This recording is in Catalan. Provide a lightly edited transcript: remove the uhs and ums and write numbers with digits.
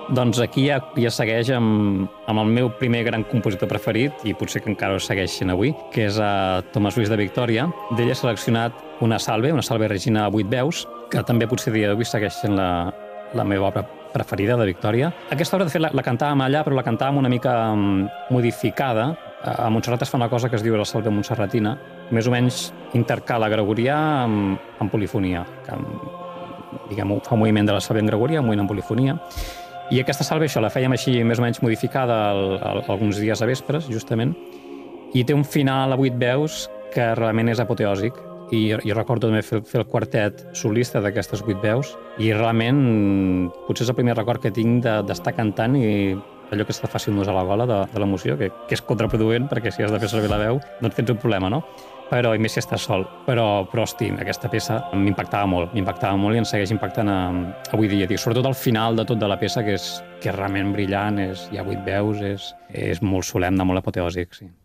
Doncs aquí ja segueix amb el meu primer gran compositor preferit, i potser que encara ho segueix sent avui, que és Tomàs Lluís de Victòria. D'ell he seleccionat una salve Regina a 8 veus, que també potser a dia d'avui segueix sent la meva obra preferida de Victòria. Aquesta obra, de fet, la cantàvem allà, però la cantàvem una mica modificada. A Montserrat es fa una cosa que es diu la salve montserratina, més o menys intercala gregorià amb polifonia, que diguem, fa un moviment de la salve en gregorià, un moviment en polifonia. I aquesta salve, això, la fèiem així més o menys modificada alguns dies a vespres, justament, i té un final a 8 veus que realment és apoteòsic. I jo recordo també fer el quartet solista d'aquestes 8 veus, i realment potser és el primer record que tinc d'estar cantant i allò que se't faci un nus a la gola de l'emoció, que és contraproduent, perquè si has de fer servir la veu, doncs tens un problema, no? Però, i més si estàs sol. Però hosti, aquesta peça m'impactava molt i ens segueix impactant avui dia. Sobretot al final de tot de la peça, que és realment brillant, hi ha 8 veus, és molt solemne, molt apoteòsic, sí.